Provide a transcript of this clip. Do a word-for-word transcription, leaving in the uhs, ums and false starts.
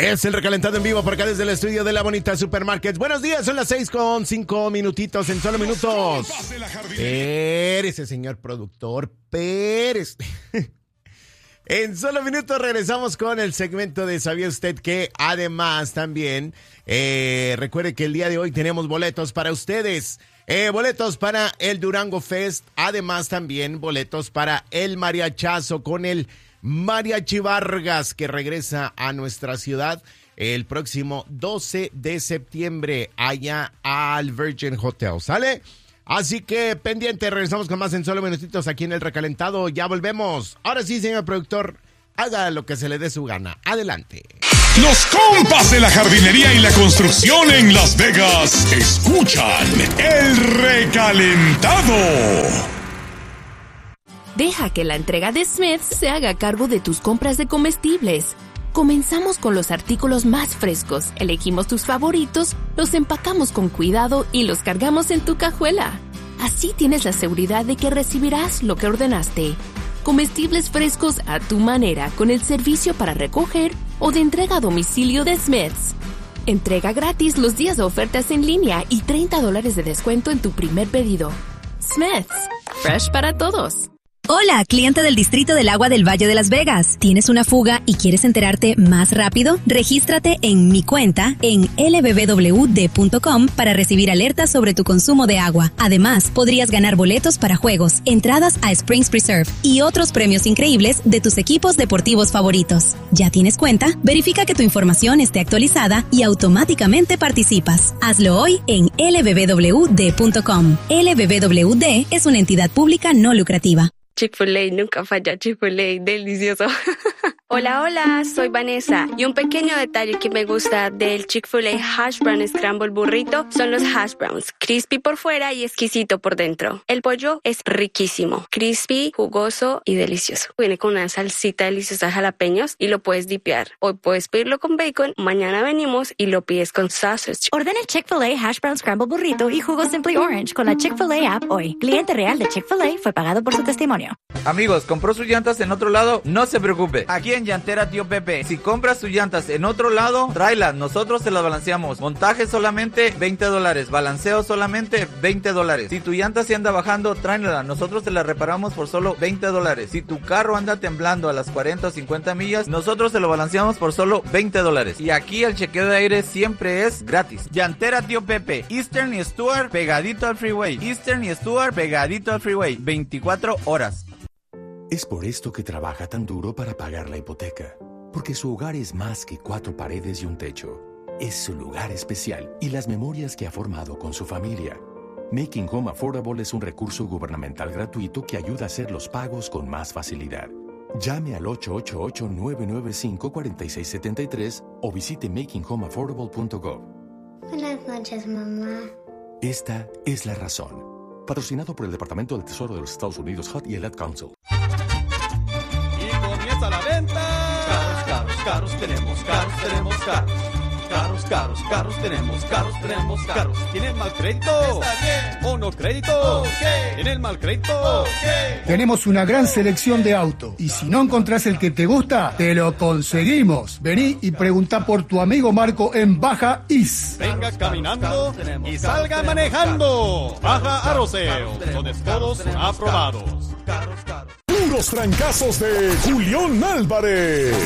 Es el recalentado en vivo por acá desde el estudio de La Bonita Supermarket. Buenos días, son las seis con cinco minutitos en solo minutos. Pérez, señor productor, Pérez. En solo minutos regresamos con el segmento de ¿Sabía usted que? Además también, eh, recuerde que el día de hoy tenemos boletos para ustedes. Eh, boletos para el Durango Fest. Además también boletos para el mariachazo con el Mariachi Vargas, que regresa a nuestra ciudad el próximo doce de septiembre allá al Virgin Hotel. ¿Sale? Así que pendiente, regresamos con más en solo minutitos aquí en el recalentado. Ya volvemos. Ahora sí, señor productor, haga lo que se le dé su gana. Adelante. Los compas de la jardinería y la construcción en Las Vegas escuchan el recalentado. Deja que la entrega de Smith's se haga cargo de tus compras de comestibles. Comenzamos con los artículos más frescos, elegimos tus favoritos, los empacamos con cuidado y los cargamos en tu cajuela. Así tienes la seguridad de que recibirás lo que ordenaste. Comestibles frescos a tu manera con el servicio para recoger o de entrega a domicilio de Smith's. Entrega gratis los días de ofertas en línea y treinta dólares de descuento en tu primer pedido. Smith's, fresh para todos. Hola, cliente del Distrito del Agua del Valle de Las Vegas. ¿Tienes una fuga y quieres enterarte más rápido? Regístrate en mi cuenta en l b b w d punto com para recibir alertas sobre tu consumo de agua. Además, podrías ganar boletos para juegos, entradas a Springs Preserve y otros premios increíbles de tus equipos deportivos favoritos. ¿Ya tienes cuenta? Verifica que tu información esté actualizada y automáticamente participas. Hazlo hoy en l b b w d punto com. L B B W D es una entidad pública no lucrativa. Chick-fil-A, nunca falla, Chick-fil-A, delicioso. Hola, hola, soy Vanessa y un pequeño detalle que me gusta del Chick-fil-A Hash Brown Scramble Burrito son los hash browns, crispy por fuera y exquisito por dentro. El pollo es riquísimo, crispy, jugoso y delicioso. Viene con una salsita deliciosa de jalapeños y lo puedes dipear. Hoy puedes pedirlo con bacon, mañana venimos y lo pides con sausage. Ordena el Chick-fil-A Hash Brown Scramble Burrito y jugo Simply Orange con la Chick-fil-A app hoy. Cliente real de Chick-fil-A fue pagado por su testimonio. Amigos, ¿compró sus llantas en otro lado? No se preocupe. Aquí en Llantera Tío Pepe, si compras sus llantas en otro lado, tráelas, nosotros se las balanceamos. Montaje solamente veinte dólares, balanceo solamente veinte dólares. Si tu llanta se anda bajando, tráela, nosotros te la reparamos por solo veinte dólares. Si tu carro anda temblando a las cuarenta o cincuenta millas, nosotros te lo balanceamos por solo veinte dólares. Y aquí el chequeo de aire siempre es gratis. Llantera Tío Pepe, Eastern y Stuart pegadito al freeway. Eastern y Stuart pegadito al freeway, veinticuatro horas. Es por esto que trabaja tan duro para pagar la hipoteca, porque su hogar es más que cuatro paredes y un techo. Es su lugar especial y las memorias que ha formado con su familia. Making Home Affordable es un recurso gubernamental gratuito que ayuda a hacer los pagos con más facilidad. Llame al ocho ocho ocho, nueve nueve cinco, cuatro seis siete tres o visite making home affordable punto gov. Buenas noches, mamá. Esta es la razón. Patrocinado por el Departamento del Tesoro de los Estados Unidos, H U D y el Ad Council. Y comienza la venta. Caros, caros, caros, tenemos caros, tenemos caros. Caros, caros, caros, tenemos caros, tenemos caros. ¿Tienen mal crédito? Está bien. ¿O no crédito? Okay. ¿Tienen mal crédito? Okay. Tenemos una gran selección de autos. Y si no encontrás el que te gusta, te lo conseguimos. Vení y preguntá por tu amigo Marco en Baja Is. Venga caminando y salga manejando. Baja Arroceo, donde todos son aprobados. Puros trancazos de Julián Álvarez.